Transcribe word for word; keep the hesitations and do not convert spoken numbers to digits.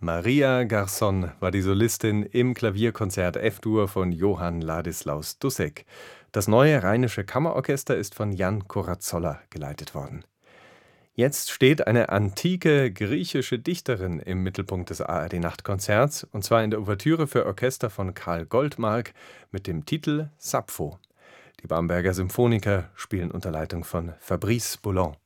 Maria Garçon war die Solistin im Klavierkonzert F-Dur von Johann Ladislaus Dussek. Das neue Rheinische Kammerorchester ist von Jan Corazzolla geleitet worden. Jetzt steht eine antike griechische Dichterin im Mittelpunkt des A R D-Nachtkonzerts, und zwar in der Ouvertüre für Orchester von Karl Goldmark mit dem Titel Sappho. Die Bamberger Symphoniker spielen unter Leitung von Fabrice Boulon.